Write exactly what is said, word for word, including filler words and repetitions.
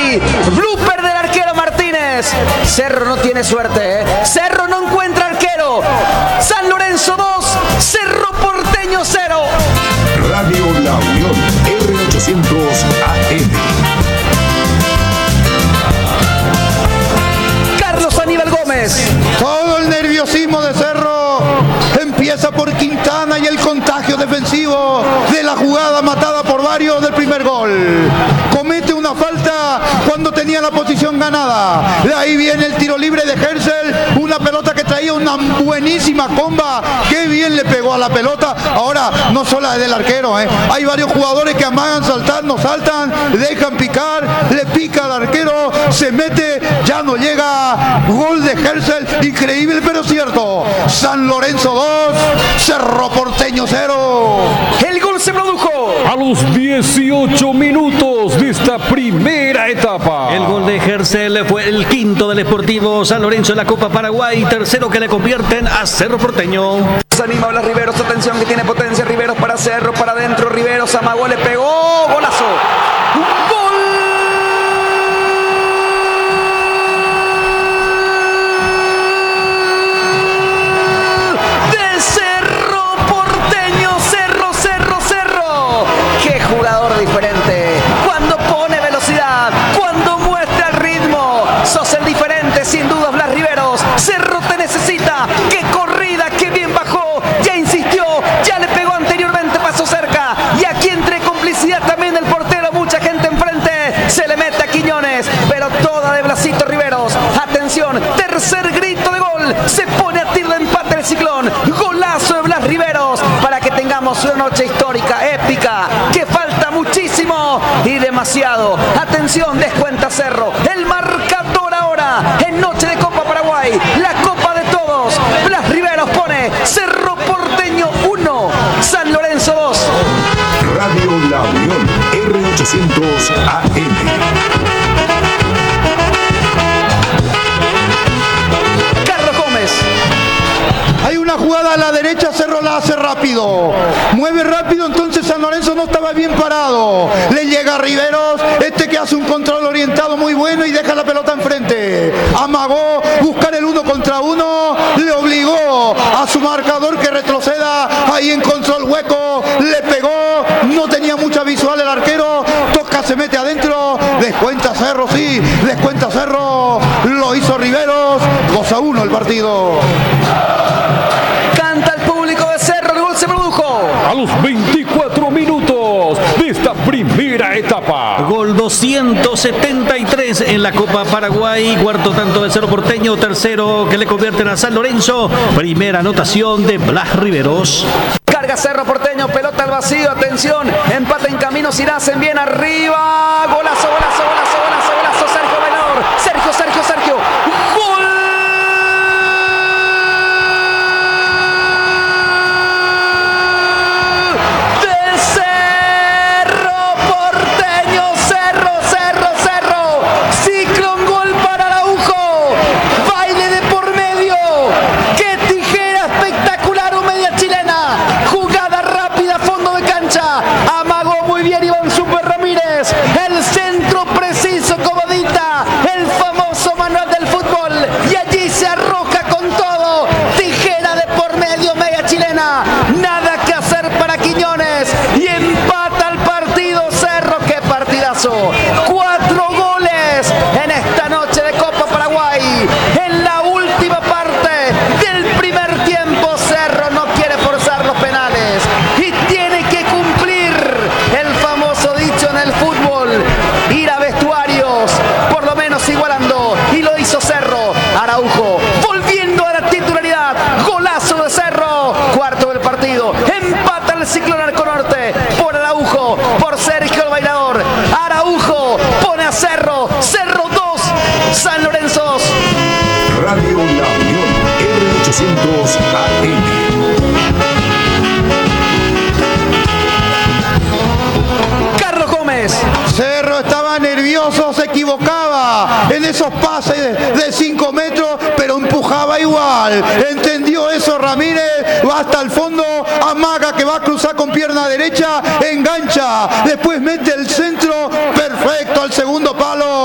Paraguay. Blooper del arquero Martínez. Cerro no tiene suerte, ¿eh? Cerro no encuentra arquero. San Lorenzo dos, Cerro Porteño cero. Radio La Unión, R ochocientos A M. Carlos Aníbal Gómez. Todo el nerviosismo de Cerro empieza por Quintana y el contagio defensivo de la jugada matada por varios del primer gol. Comete una falta cuando tenía la posición ganada. De ahí viene el tiro libre de Hersel, una pelota que traía una buenísima comba. Qué bien le pegó a la pelota. Ahora no solo es del arquero, ¿eh? Hay varios jugadores que amagan saltar, no saltan, dejan picar, le pica al arquero, se mete, ya no llega. Gol de Hersel, increíble pero cierto. San Lorenzo dos, Cerro Porteño cero. El gol se produjo a los dieciocho minutos de esta primera etapa. El gol de Hersel fue el quinto del Sportivo San Lorenzo en la Copa Paraguay, tercero que le convierten a Cerro Porteño. Se anima Blas Riveros, atención que tiene potencia. Riveros para Cerro, para adentro. Riveros amagó, le pegó, golazo. ¡Gol! Diferente, cuando pone velocidad, cuando muestra el ritmo, sos el diferente, sin duda Blas Riveros. Cerro te necesita, qué corrida, qué bien bajó, ya insistió, ya le pegó anteriormente, pasó cerca, y aquí entre complicidad también del portero, mucha gente enfrente, se le mete a Quiñones, pero toda de Blasito Riveros. Atención, tercer grito de gol, se pone a tiro de empate el Ciclón, golazo de Blas Riveros, para que tengamos una noche histórica, épica, que falta muchísimo y demasiado. Atención, descuenta Cerro. El marcador ahora en noche de Copa Paraguay, la Copa de Todos. Blas Riveros pone Cerro Porteño uno, San Lorenzo dos. Radio La Unión, R ochocientos A M. Hay una jugada a la derecha, Cerro la hace rápido. Mueve rápido, entonces San Lorenzo no estaba bien parado. Le llega a Riveros, este que hace un control orientado muy bueno y deja la pelota enfrente. Amagó buscar el uno contra uno, le obligó a su marcador que retroceda. Ahí encontró el hueco, le pegó, no tenía mucha visual el arquero. Toca, se mete adentro, descuenta Cerro, sí, descuenta Cerro. Lo hizo Riveros, dos a uno el partido. Canta el público de Cerro, el gol se produjo a los veinticuatro minutos de esta primera etapa. Gol doscientos setenta y tres en la Copa Paraguay, cuarto tanto de Cerro Porteño, tercero que le convierten a San Lorenzo, primera anotación de Blas Riveros. Carga Cerro Porteño, pelota al vacío, atención, empate en camino, Siracen bien arriba, golazo, golazo, golazo, golazo, golazo, Sergio Bailador, Sergio, Sergio, Sergio, gol. Cuatro goles en esta noche de Copa Paraguay. En la última parte del primer tiempo, Cerro no quiere forzar los penales y tiene que cumplir el famoso dicho en el fútbol: ir a vestuarios, por lo menos igualando, y lo hizo Cerro. Araujo volviendo a la titularidad, golazo de Cerro, cuarto del partido, empata el Ciclón Arco Norte por Araujo, por Sergio el Bailador. Araujo pone a Cerro, Cerro dos, San Lorenzo dos. Radio La Unión, R ochocientos A M. Carlos Gómez. Cerro estaba nervioso, se equivocaba en esos pases de cinco metros, pero empujaba igual. Entendió eso Ramírez, va hasta el fondo, amaga que va a cruzar con pierna derecha, engancha, después mete el centro, perfecto al segundo palo.